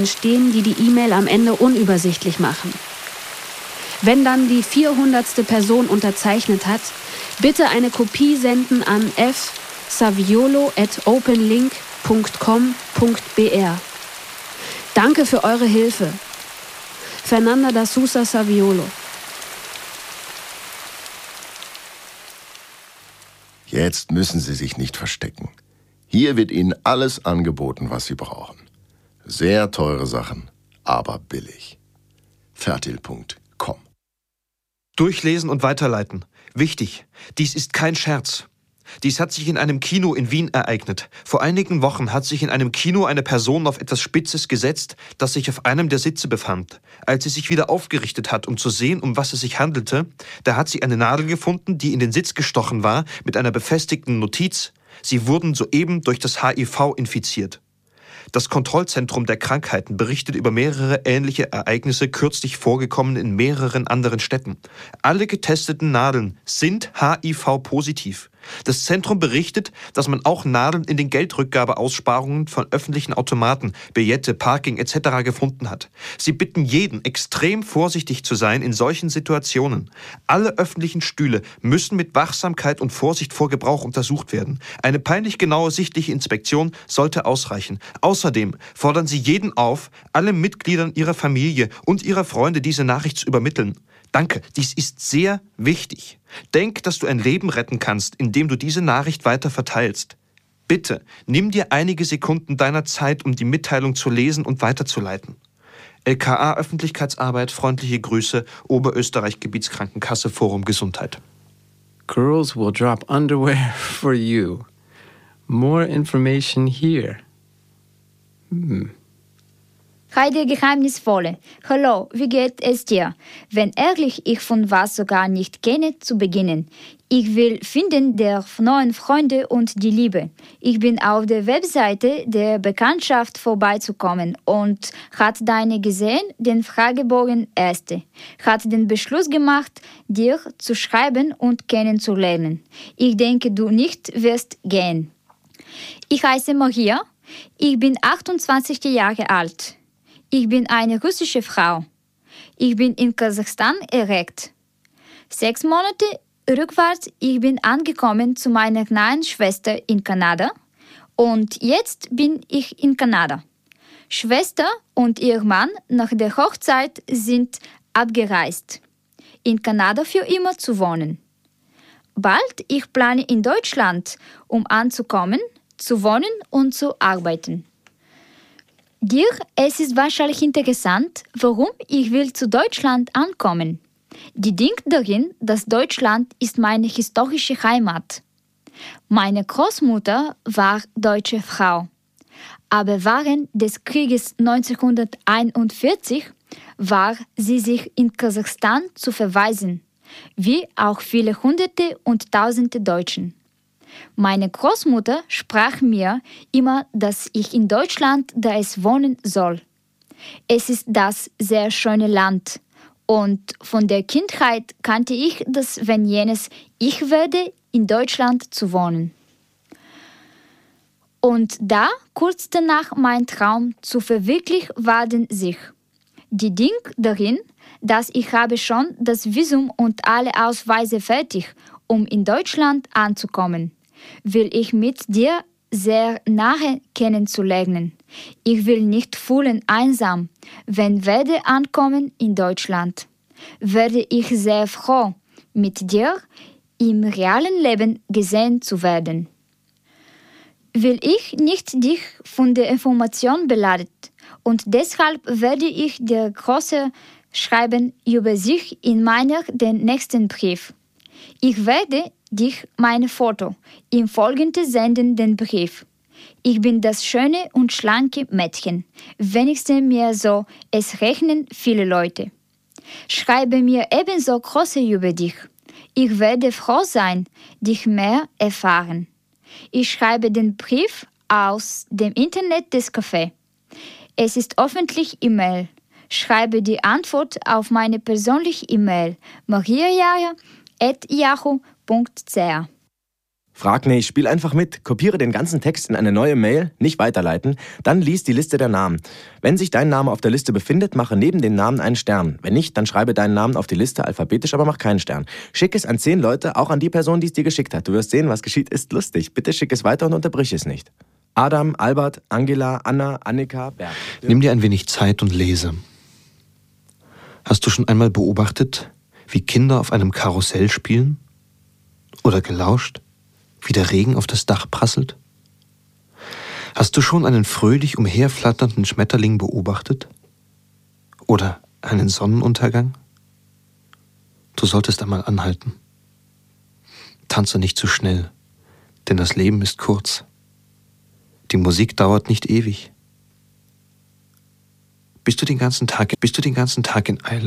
stehen, die die E-Mail am Ende unübersichtlich machen. Wenn dann die 400. Person unterzeichnet hat, bitte eine Kopie senden an f.saviolo@openlink.com.br. Danke für eure Hilfe. Fernanda da Sousa Saviolo. Jetzt müssen Sie sich nicht verstecken. Hier wird Ihnen alles angeboten, was Sie brauchen. Sehr teure Sachen, aber billig. Fertil.com. Durchlesen und weiterleiten. Wichtig, dies ist kein Scherz. Dies hat sich in einem Kino in Wien ereignet. Vor einigen Wochen hat sich in einem Kino eine Person auf etwas Spitzes gesetzt, das sich auf einem der Sitze befand. Als sie sich wieder aufgerichtet hat, um zu sehen, um was es sich handelte, da hat sie eine Nadel gefunden, die in den Sitz gestochen war, mit einer befestigten Notiz: Sie wurden soeben durch das HIV infiziert. Das Kontrollzentrum der Krankheiten berichtet über mehrere ähnliche Ereignisse, kürzlich vorgekommen in mehreren anderen Städten. Alle getesteten Nadeln sind HIV-positiv. Das Zentrum berichtet, dass man auch Nadeln in den Geldrückgabeaussparungen von öffentlichen Automaten, Billette, Parking etc. gefunden hat. Sie bitten jeden, extrem vorsichtig zu sein in solchen Situationen. Alle öffentlichen Stühle müssen mit Wachsamkeit und Vorsicht vor Gebrauch untersucht werden. Eine peinlich genaue sichtliche Inspektion sollte ausreichen. Außerdem fordern sie jeden auf, allen Mitgliedern ihrer Familie und ihrer Freunde diese Nachricht zu übermitteln. Danke, dies ist sehr wichtig. Denk, dass du ein Leben retten kannst, indem du diese Nachricht weiter verteilst. Bitte, nimm dir einige Sekunden deiner Zeit, um die Mitteilung zu lesen und weiterzuleiten. LKA Öffentlichkeitsarbeit, freundliche Grüße, Oberösterreich Gebietskrankenkasse Forum Gesundheit. Girls will drop underwear for you. More information here. Hi, der Geheimnisvolle. Hallo, wie geht es dir? Wenn ehrlich, ich von was sogar nicht kenne, zu beginnen. Ich will finden der neuen Freunde und die Liebe. Ich bin auf der Webseite der Bekanntschaft vorbeizukommen und hat deine gesehen, den Fragebogen erste. Hat den Beschluss gemacht, dir zu schreiben und kennenzulernen. Ich denke, du nicht wirst gehen. Ich heiße Maria. Ich bin 28 Jahre alt. Ich bin eine russische Frau. Ich bin in Kasachstan erregt. 6 Monate rückwärts, ich bin angekommen zu meiner kleinen Schwester in Kanada und jetzt bin ich in Kanada. Schwester und ihr Mann nach der Hochzeit sind abgereist, in Kanada für immer zu wohnen. Bald ich plane in Deutschland, um anzukommen, zu wohnen und zu arbeiten. Dir, es ist wahrscheinlich interessant, warum ich will zu Deutschland ankommen. Die Ding darin, dass Deutschland ist meine historische Heimat. Meine Großmutter war deutsche Frau. Aber während des Krieges 1941 war sie sich in Kasachstan zu verweisen, wie auch viele Hunderte und Tausende Deutschen. Meine Großmutter sprach mir immer, dass ich in Deutschland da es wohnen soll. Es ist das sehr schöne Land und von der Kindheit kannte ich das, wenn jenes ich werde, in Deutschland zu wohnen. Und da, kurz danach, mein Traum zu verwirklichen werden sich. Die Ding darin, dass ich habe schon das Visum und alle Ausweise fertig, um in Deutschland anzukommen. Will ich mit dir sehr nahe kennenzulernen. Ich will nicht fühlen einsam, wenn werde ankommen in Deutschland. Werde ich sehr froh, mit dir im realen Leben gesehen zu werden. Will ich nicht dich von der Information beladen und deshalb werde ich dir große schreiben über sich in meiner den nächsten Brief. Ich werde dich meine Foto im Folgenden senden den Brief. Ich bin das schöne und schlanke Mädchen. Wenigstens mir so, es rechnen viele Leute. Schreibe mir ebenso große über dich. Ich werde froh sein, dich mehr erfahren. Ich schreibe den Brief aus dem Internet des Cafés. Es ist öffentlich E-Mail. Schreibe die Antwort auf meine persönliche E-Mail mariajaja@yahoo.ch. Frag nicht, spiel einfach mit. Kopiere den ganzen Text in eine neue Mail, nicht weiterleiten, dann lies die Liste der Namen. Wenn sich dein Name auf der Liste befindet, mache neben den Namen einen Stern. Wenn nicht, dann schreibe deinen Namen auf die Liste alphabetisch, aber mach keinen Stern. Schick es an 10 Leute, auch an die Person, die es dir geschickt hat. Du wirst sehen, was geschieht, ist lustig. Bitte schick es weiter und unterbrich es nicht. Adam, Albert, Angela, Anna, Annika, Bert. Nimm dir ein wenig Zeit und lese. Hast du schon einmal beobachtet, wie Kinder auf einem Karussell spielen? Oder gelauscht, wie der Regen auf das Dach prasselt? Hast du schon einen fröhlich umherflatternden Schmetterling beobachtet? Oder einen Sonnenuntergang? Du solltest einmal anhalten. Tanze nicht zu schnell, denn das Leben ist kurz. Die Musik dauert nicht ewig. Bist du den ganzen Tag in Eile?